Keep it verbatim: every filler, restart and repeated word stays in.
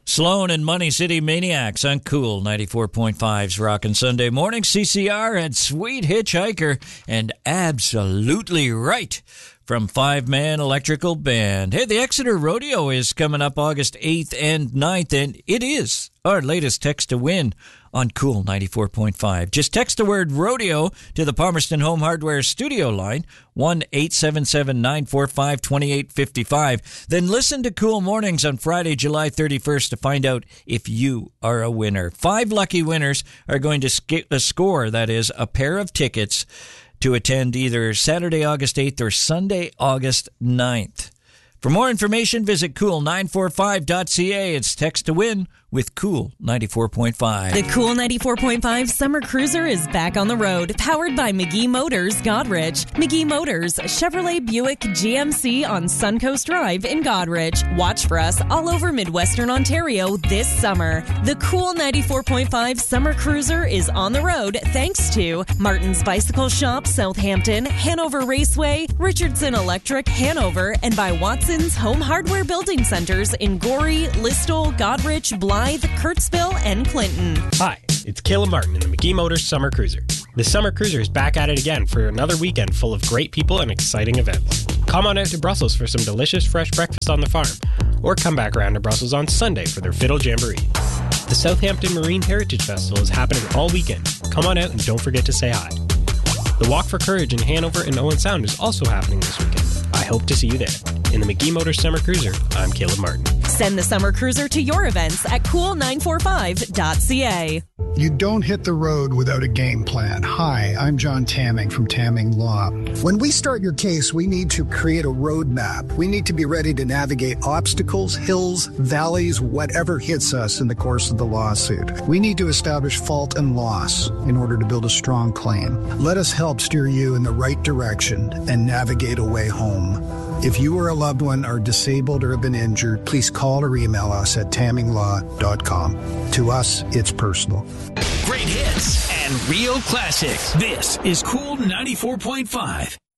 Sloan and Money City Maniacs on Cool ninety-four point five's Rockin' Sunday Morning. C C R had Sweet Hitchhiker and Absolutely Right from Five Man Electrical Band. Hey, the Exeter Rodeo is coming up August eighth and ninth, and it is our latest text to win on Cool ninety-four point five. Just text the word rodeo to the Palmerston Home Hardware studio line, one eight seven seven, nine four five, two eight five five. Then listen to Cool Mornings on Friday, July thirty-first to find out if you are a winner. Five lucky winners are going to sk- uh, score, that is, a pair of tickets to attend either Saturday, August eighth or Sunday, August ninth. For more information, visit cool nine four five dot c a. It's text to win with Cool ninety-four point five. The Cool ninety-four point five Summer Cruiser is back on the road, powered by McGee Motors, Godrich. McGee Motors, Chevrolet Buick G M C on Suncoast Drive in Godrich. Watch for us all over Midwestern Ontario this summer. The Cool ninety-four point five Summer Cruiser is on the road thanks to Martin's Bicycle Shop, Southampton, Hanover Raceway, Richardson Electric, Hanover, and by Watson's Home Hardware Building Centers in Gorey, Listowel, Godrich, Blythe, Kurtzville, and Clinton. Hi, it's Caleb Martin in the McGee Motors Summer Cruiser. The Summer Cruiser is back at it again for another weekend full of great people and exciting events. Come on out to Brussels for some delicious fresh breakfast on the farm, or come back around to Brussels on Sunday for their Fiddle Jamboree. The Southampton Marine Heritage Festival is happening all weekend. Come on out and don't forget to say hi. The Walk for Courage in Hanover and Owen Sound is also happening this weekend. I hope to see you there. In the McGee Motors Summer Cruiser, I'm Caleb Martin. Send the Summer Cruiser to your events at cool nine four five dot c a. You don't hit the road without a game plan. Hi, I'm John Tamming from Tamming Law. When we start your case, we need to create a roadmap. We need to be ready to navigate obstacles, hills, valleys, whatever hits us in the course of the lawsuit. We need to establish fault and loss in order to build a strong claim. Let us help steer you in the right direction and navigate a way home. If you or a loved one are disabled or have been injured, please call or email us at tamming law dot com. To us, it's personal. Great hits and real classics. This is Cool ninety-four point five.